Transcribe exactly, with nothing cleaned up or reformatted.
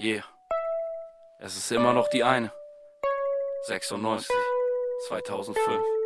Yeah, es ist immer noch die eine. sechsundneunzig, zweitausendfünf.